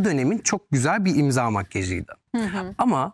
dönemin çok güzel bir imza makyajıydı. Ama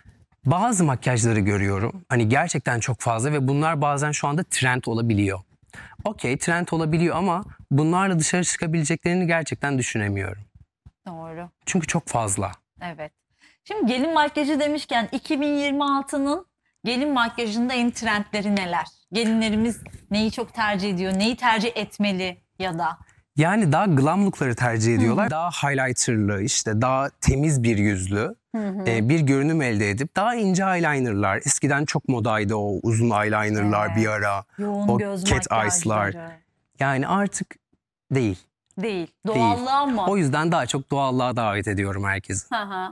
bazı makyajları görüyorum. Hani gerçekten çok fazla ve bunlar bazen şu anda trend olabiliyor. Okey, trend olabiliyor ama bunlarla dışarı çıkabileceklerini gerçekten düşünemiyorum. Doğru. Çünkü çok fazla. Evet. Şimdi gelin makyajı demişken 2026'nın gelin makyajında en trendleri neler? Gelinlerimiz neyi çok tercih ediyor? Neyi tercih etmeli ya da? Yani daha glam look'ları tercih ediyorlar. Daha highlighterlı, işte daha temiz bir yüzlü bir görünüm elde edip daha ince eyelinerlar. Eskiden çok modaydı o uzun eyelinerlar Evet. bir ara. Yoğun O göz cat eyes'lar. makyajları. Yani artık değil. Değil. Doğallığa mı? O yüzden daha çok doğallığa davet ediyorum herkesi.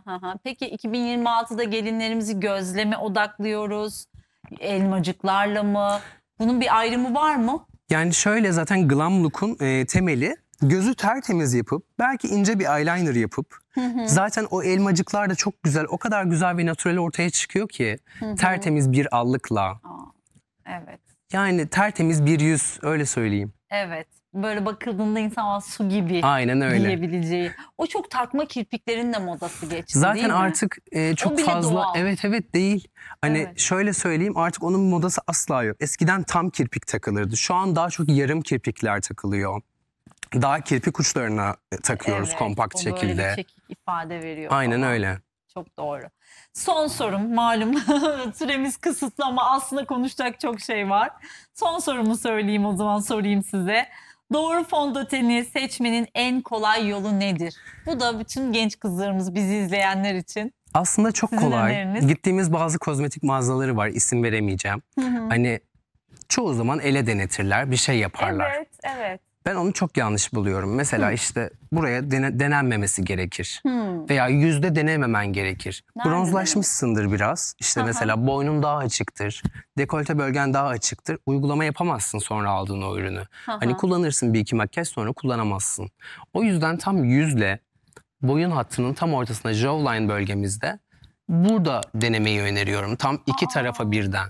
Peki 2026'da gelinlerimizi gözleme odaklıyoruz. Elmacıklarla mı? Bunun bir ayrımı var mı? Yani şöyle, zaten glam look'un temeli gözü tertemiz yapıp belki ince bir eyeliner yapıp zaten o elmacıklar da çok güzel, o kadar güzel ve natürel ortaya çıkıyor ki tertemiz bir allıkla. Evet. Yani tertemiz bir yüz, öyle söyleyeyim. Evet. Böyle bakıldığında insan su gibi Aynen öyle. diyebileceği. O çok takma kirpiklerin de modası geçti, Zaten değil mi? artık çok bile fazla doğal. evet değil. Hani Evet. şöyle söyleyeyim, artık onun modası asla yok. Eskiden tam kirpik takılırdı. Şu an daha çok yarım kirpikler takılıyor. Daha kirpik uçlarına takıyoruz kompakt o şekilde. böyle bir çekik ifade veriyor. Aynen falan. öyle. Çok doğru. Son sorum, malum süremiz kısıtlı ama aslında konuşacak çok şey var. Son sorumu söyleyeyim, o zaman sorayım size. Doğru fondöteni seçmenin en kolay yolu nedir? Bu da bütün genç kızlarımız, bizi izleyenler için. Aslında çok Sizin kolay. öneriniz? Gittiğimiz bazı kozmetik mağazaları var, isim veremeyeceğim. Hani çoğu zaman ele denetirler, bir şey yaparlar. Evet. Ben onu çok yanlış buluyorum. Mesela işte buraya denenmemesi gerekir. Veya yüzde denememen gerekir. Nerede Bronzlaşmışsındır biraz. İşte mesela boynun daha açıktır. Dekolte bölgen daha açıktır. Uygulama yapamazsın sonra aldığın o ürünü. Hani kullanırsın bir iki makyaj, sonra kullanamazsın. O yüzden tam yüzle boyun hattının tam ortasında jawline bölgemizde burada denemeyi öneriyorum. Tam iki tarafa birden.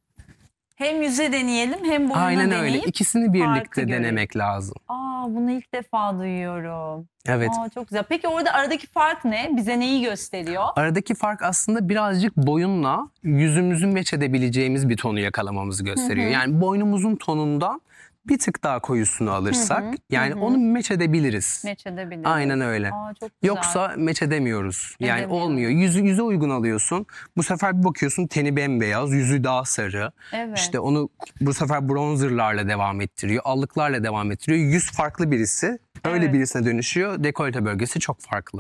Hem yüze deneyelim hem boyuna Aynen öyle. deneyip İkisini farkı birlikte görelim. denemek lazım. Bunu ilk defa duyuyorum. Evet. Çok güzel. Peki orada aradaki fark ne? Bize neyi gösteriyor? Aradaki fark aslında birazcık boyunla yüzümüzün meç edebileceğimiz bir tonu yakalamamızı gösteriyor. Yani boynumuzun tonundan bir tık daha koyusunu alırsak yani onu meç edebiliriz. Meç edebiliriz. Aynen öyle. Çok güzel. Yoksa meç edemiyoruz. Yani Edemiyoruz. olmuyor. Yüze uygun alıyorsun. Bu sefer bir bakıyorsun teni bembeyaz, yüzü daha sarı. Evet. İşte onu bu sefer bronzerlarla devam ettiriyor. Allıklarla devam ettiriyor. Yüz farklı birisi. Öyle birisine dönüşüyor. Dekolte bölgesi çok farklı.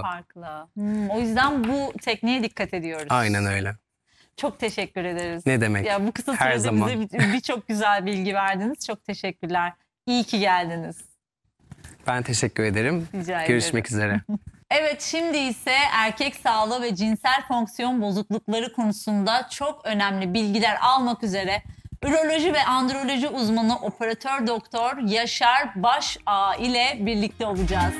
O yüzden bu tekniğe dikkat ediyoruz. Aynen öyle. Çok teşekkür ederiz. Ne demek? Ya bu kısa Her sürede zaman. bize birçok güzel bilgi verdiniz. Çok teşekkürler. İyi ki geldiniz. Ben teşekkür ederim. Rica ederim. Görüşmek üzere. Evet, şimdi ise erkek sağlığı ve cinsel fonksiyon bozuklukları konusunda çok önemli bilgiler almak üzere üroloji ve androloji uzmanı operatör doktor Yaşar Başağ ile birlikte olacağız.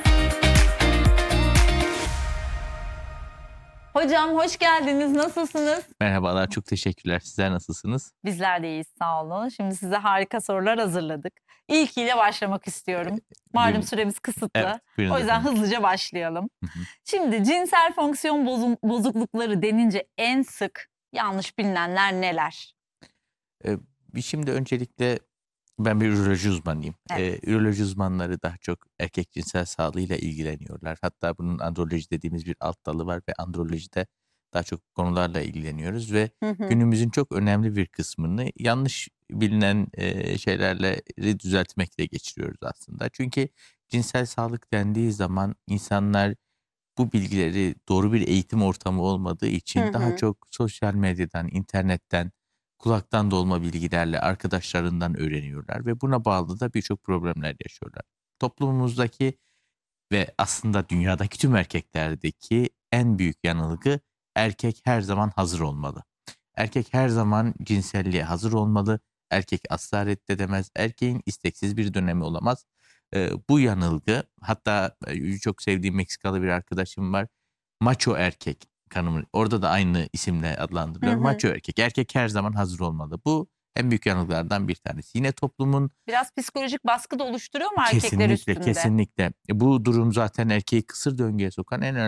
Hocam hoş geldiniz. Nasılsınız? Merhabalar, çok teşekkürler. Sizler nasılsınız? Bizler de iyiyiz, sağ olun. Şimdi size harika sorular hazırladık. İlkiyle başlamak istiyorum. Malum Buyurun. süremiz kısıtlı. Evet, buyurun O yüzden efendim. hızlıca başlayalım. Şimdi cinsel fonksiyon bozuklukları denince en sık yanlış bilinenler neler? Şimdi öncelikle ben bir üroloji uzmanıyım. Evet. Üroloji uzmanları daha çok erkek cinsel sağlığıyla ilgileniyorlar. Hatta bunun androloji dediğimiz bir alt dalı var ve androlojide daha çok konularla ilgileniyoruz ve günümüzün çok önemli bir kısmını yanlış bilinen şeylerle düzeltmekle geçiriyoruz aslında. Çünkü cinsel sağlık dendiği zaman insanlar bu bilgileri doğru bir eğitim ortamı olmadığı için daha çok sosyal medyadan, internetten, kulaktan dolma bilgilerle arkadaşlarından öğreniyorlar ve buna bağlı da birçok problemler yaşıyorlar. Toplumumuzdaki ve aslında dünyadaki tüm erkeklerdeki en büyük yanılgı erkek her zaman hazır olmalı. Erkek her zaman cinselliğe hazır olmalı. Erkek asla reddedemez. Erkeğin isteksiz bir dönemi olamaz. Bu yanılgı, hatta çok sevdiğim Meksikalı bir arkadaşım var. Macho erkek kanımı. Orada da aynı isimle adlandırılıyor. Macho erkek. Erkek her zaman hazır olmalı. Bu en büyük yanılgılardan bir tanesi. Yine toplumun Biraz psikolojik baskı da oluşturuyor mu erkekler üstünde? kesinlikle. Bu durum zaten erkeği kısır döngüye sokan en